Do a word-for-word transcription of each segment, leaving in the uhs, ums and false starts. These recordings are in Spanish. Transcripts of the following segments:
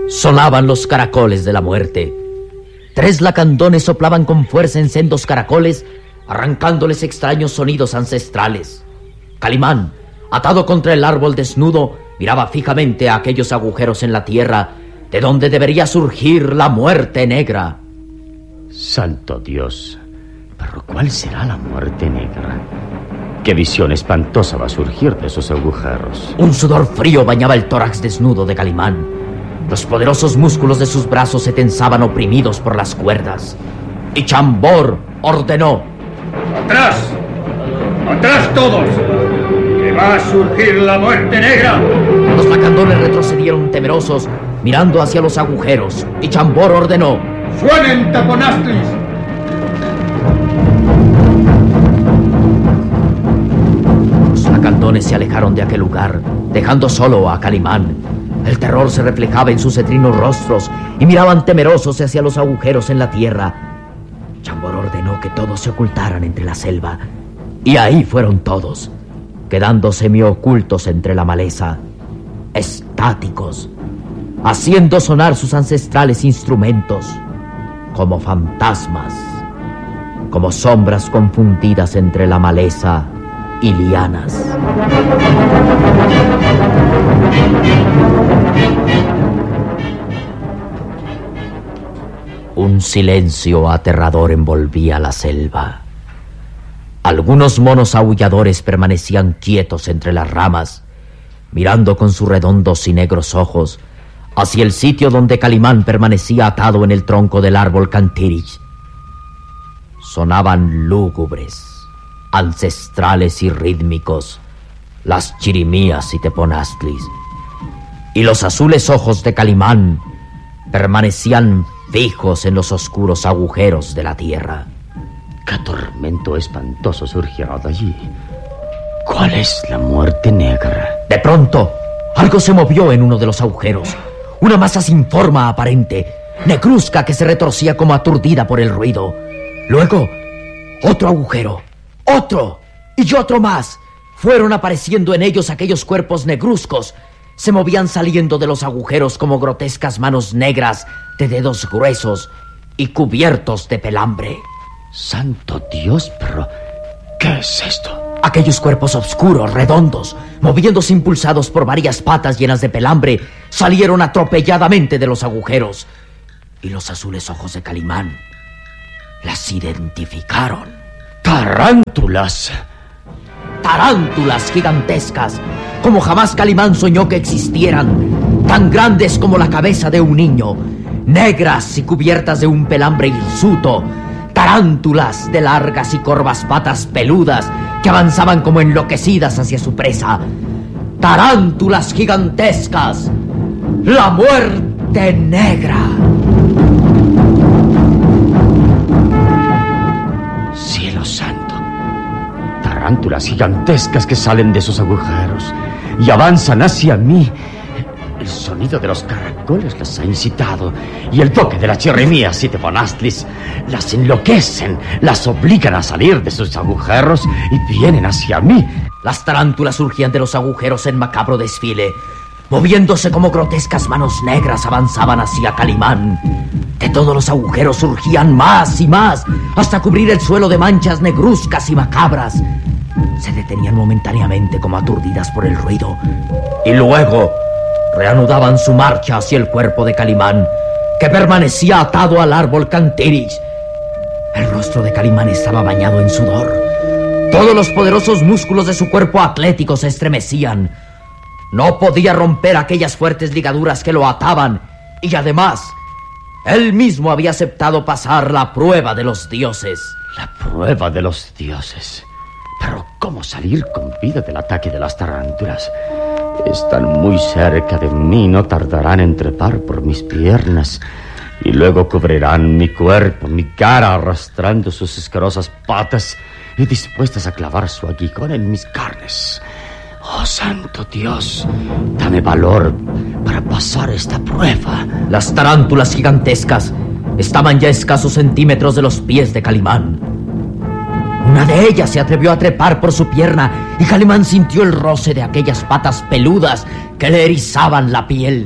Sonaban los caracoles de la muerte. Tres lacandones soplaban con fuerza en sendos caracoles, arrancándoles extraños sonidos ancestrales. Calimán, atado contra el árbol desnudo, miraba fijamente a aquellos agujeros en la tierra, de donde debería surgir la muerte negra. Santo Dios, pero ¿cuál será la muerte negra? ¿Qué visión espantosa va a surgir de esos agujeros? Un sudor frío bañaba el tórax desnudo de Calimán. Los poderosos músculos de sus brazos se tensaban oprimidos por las cuerdas. Y Chambord ordenó: ¡Atrás! ¡Atrás todos! ¡Que va a surgir la muerte negra! Los lacandones retrocedieron temerosos, mirando hacia los agujeros. Y Chambord ordenó: ¡Suenen taponastlis! Los lacandones se alejaron de aquel lugar, dejando solo a Calimán. El terror se reflejaba en sus cetrinos rostros y miraban temerosos hacia los agujeros en la tierra. Chambord ordenó que todos se ocultaran entre la selva, y ahí fueron todos, quedando semiocultos entre la maleza, estáticos, haciendo sonar sus ancestrales instrumentos, como fantasmas, como sombras confundidas entre la maleza y lianas. Un silencio aterrador envolvía la selva. Algunos monos aulladores permanecían quietos entre las ramas, mirando con sus redondos y negros ojos hacia el sitio donde Calimán permanecía atado en el tronco del árbol Cantirich. Sonaban lúgubres, ancestrales y rítmicos las chirimías y teponastlis, y los azules ojos de Calimán permanecían fijos en los oscuros agujeros de la tierra. ¡Qué tormento espantoso surgirá de allí! ¿Cuál es la muerte negra? De pronto, algo se movió en uno de los agujeros. Una masa sin forma aparente, negruzca, que se retorcía como aturdida por el ruido. Luego, otro agujero, otro y otro más. Fueron apareciendo en ellos aquellos cuerpos negruzcos. Se movían saliendo de los agujeros como grotescas manos negras de dedos gruesos y cubiertos de pelambre. ¡Santo Dios! Pero ¿qué es esto? Aquellos cuerpos oscuros, redondos, moviéndose impulsados por varias patas llenas de pelambre, salieron atropelladamente de los agujeros. Y los azules ojos de Calimán las identificaron. ¡Tarántulas! Tarántulas gigantescas, como jamás Calimán soñó que existieran, tan grandes como la cabeza de un niño, negras y cubiertas de un pelambre hirsuto. Tarántulas de largas y corvas patas peludas que avanzaban como enloquecidas hacia su presa. Tarántulas gigantescas. La muerte negra. ¡Cielo santo! Tarántulas gigantescas que salen de esos agujeros y avanzan hacia mí. El sonido de los caracoles las ha incitado, y el toque de las chirimías y teponastlis las enloquecen, las obligan a salir de sus agujeros y vienen hacia mí. Las tarántulas surgían de los agujeros en macabro desfile. Moviéndose como grotescas manos negras, avanzaban hacia Calimán. De todos los agujeros surgían más y más, hasta cubrir el suelo de manchas negruzcas y macabras. Se detenían momentáneamente como aturdidas por el ruido, y luego reanudaban su marcha hacia el cuerpo de Calimán, que permanecía atado al árbol Cantirich. El rostro de Calimán estaba bañado en sudor. Todos los poderosos músculos de su cuerpo atlético se estremecían. No podía romper aquellas fuertes ligaduras que lo ataban, y además, él mismo había aceptado pasar la prueba de los dioses. La prueba de los dioses. Pero ¿cómo salir con vida del ataque de las tarántulas? Están muy cerca de mí, no tardarán en trepar por mis piernas y luego cubrirán mi cuerpo, mi cara, arrastrando sus asquerosas patas y dispuestas a clavar su aguijón en mis carnes. ¡Oh, santo Dios! Dame valor para pasar esta prueba. Las tarántulas gigantescas estaban ya a escasos centímetros de los pies de Calimán. Una de ellas se atrevió a trepar por su pierna, y Calimán sintió el roce de aquellas patas peludas que le erizaban la piel.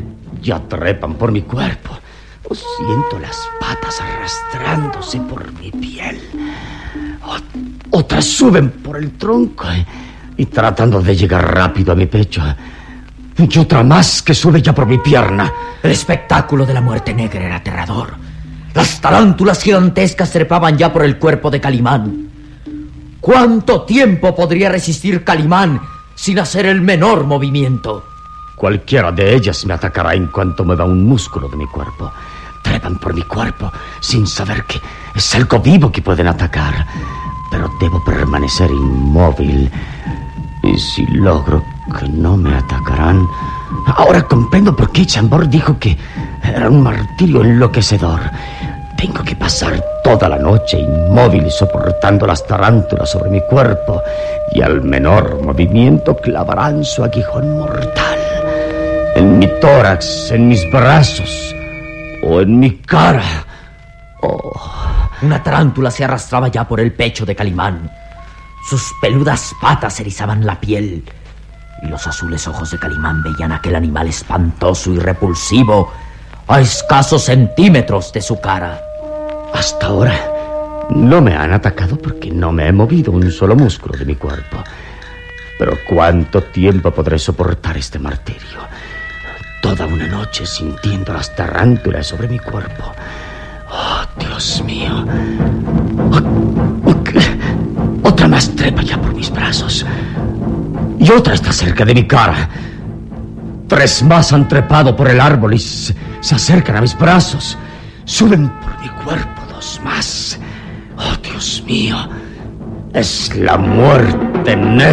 ya trepan por mi cuerpo. Oh, siento las patas arrastrándose por mi piel. Oh, otras suben por el tronco y, y tratando de llegar rápido a mi pecho. Y otra más que sube ya por mi pierna. El espectáculo de la muerte negra era aterrador. Las tarántulas gigantescas trepaban ya por el cuerpo de Calimán. ¿Cuánto tiempo podría resistir Calimán sin hacer el menor movimiento? Cualquiera de ellas me atacará en cuanto mueva un músculo de mi cuerpo. Trepan por mi cuerpo sin saber que es algo vivo que pueden atacar. Pero debo permanecer inmóvil. Y si logro que no me atacarán... Ahora comprendo por qué Chambord dijo que era un martirio enloquecedor. Tengo que pasar toda la noche inmóvil, soportando las tarántulas sobre mi cuerpo, y al menor movimiento clavarán su aguijón mortal en mi tórax, en mis brazos o en mi cara. Oh. Una tarántula se arrastraba ya por el pecho de Calimán. Sus peludas patas erizaban la piel, y los azules ojos de Calimán veían aquel animal espantoso y repulsivo a escasos centímetros de su cara. Hasta ahora no me han atacado porque no me he movido un solo músculo de mi cuerpo. Pero ¿cuánto tiempo podré soportar este martirio? Toda una noche sintiendo las tarántulas sobre mi cuerpo. Oh, Dios mío. Oh, oh, otra más trepa ya por mis brazos. Y otra está cerca de mi cara. Tres más han trepado por el árbol y se, se acercan a mis brazos. Suben por mi cuerpo dos más. Oh, Dios mío. Es la muerte negra.